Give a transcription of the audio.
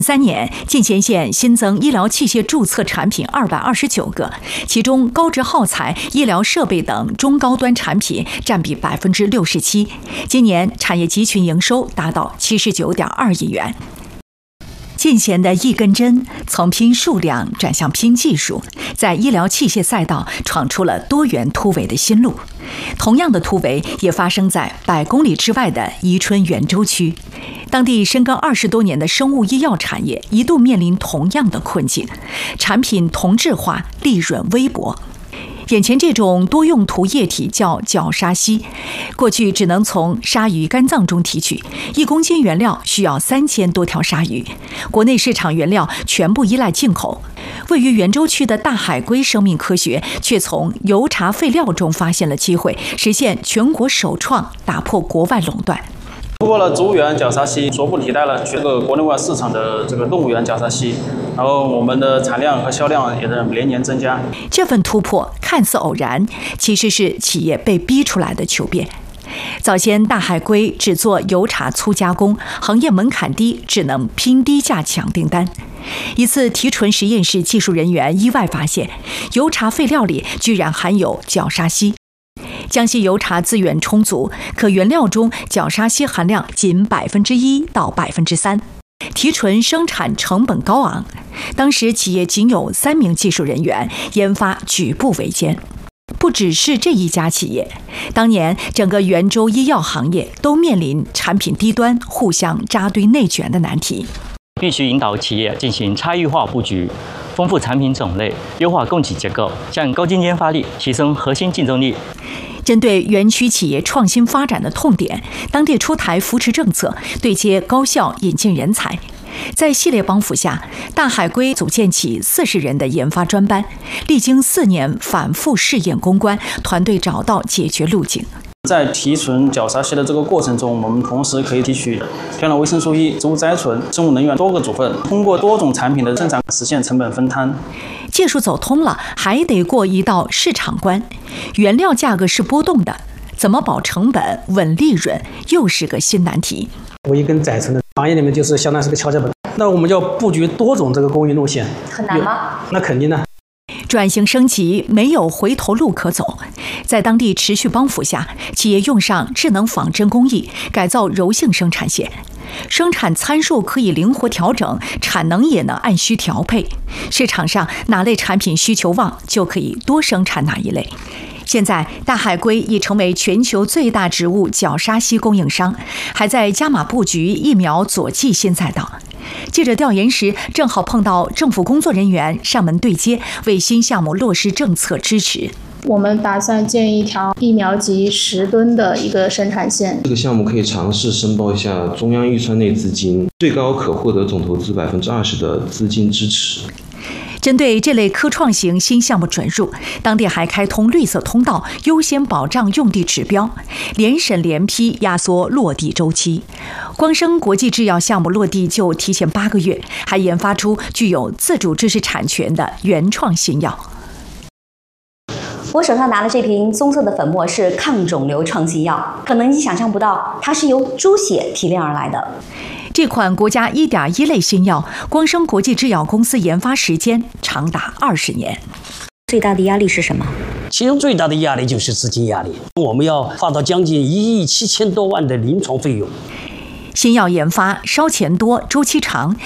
3年，进贤县新增医疗器械注册产品229个，其中高值耗材、医疗设备等中高端产品占比67%。今年产业集群营收达到79.2亿元。进贤的一根针从拼数量转向拼技术，在医疗器械赛道闯出了多元突围的新路。同样的突围也发生在100公里之外的宜春袁州区。当地深耕20多年的生物医药产业一度面临同样的困境，产品同质化，利润微薄。眼前这种多用途液体叫角鲨烯，过去只能从鲨鱼肝脏中提取，1公斤原料需要3000多条鲨鱼，国内市场原料全部依赖进口。位于袁州区的大海龟生命科学却从油茶废料中发现了机会，实现全国首创，打破国外垄断。 通过了植物源角鲨烯，逐步替代了这个国内外市场的这个动物源角鲨烯，然后我们的产量和销量也是连年增加。 这份突破看似偶然，其实是企业被逼出来的求变。早先大海龟只做油茶粗加工，行业门槛低，只能拼低价抢订单。一次提纯实验室技术人员意外发现，油茶废料里居然含有角鲨烯。江西油茶资源充足，可原料中角鲨烯含量仅1%到3%，提纯生产成本高昂。当时企业仅有3名技术人员，研发举步维艰。不只是这一家企业，当年整个袁州医药行业都面临产品低端互相扎堆内卷的难题。 必须引导企业进行差异化布局，丰富产品种类，优化供给结构，向高精尖发力，提升核心竞争力。 针对园区企业创新发展的痛点，当地出台扶持政策，对接高校引进人才。在系列帮扶下，大海龟组建起40人的研发专班，历经4年反复试验攻关，团队找到解决路径。 在提纯角鲨烯的这个过程中，我们同时可以提取天然维生素 E、植物甾醇、生物能源多个组分，通过多种产品的生产实现成本分摊。 技术走通了，还得过一道市场关。原料价格是波动的，怎么保成本、稳利润，又是个新难题。 我一根甾醇的行业里面就是相当于是个敲键盘，那我们就要布局多种这个供应路线， 很难吗？ 那肯定的。 转型升级没有回头路可走，在当地持续帮扶下，企业用上智能仿真工艺，改造柔性生产线，生产参数可以灵活调整，产能也能按需调配。市场上哪类产品需求旺，就可以多生产哪一类。现在，大海龟已成为全球最大植物角鲨烯供应商，还在加码布局疫苗佐剂新赛道。记者调研时，正好碰到政府工作人员上门对接，为新项目落实政策支持。 我们打算建一条疫苗级10吨的一个生产线。 这个项目可以尝试申报一下中央预算内资金，最高可获得总投资20%的资金支持。 针对这类科创型新项目准入，当地还开通绿色通道，优先保障用地指标，联审联批，压缩落地周期。光生国际制药项目落地就提前8个月，还研发出具有自主知识产权的原创新药。 我手上拿的这瓶棕色的粉末是抗肿瘤创新药，可能你想象不到，它是由猪血提炼而来的。 这款国家1.1类新药，光生国际制药公司研发时间长达20年。 最大的压力是什么？ 其中最大的压力就是资金压力，我们要花到将近1亿7千多万的临床费用。 新药研发烧钱多、周期长，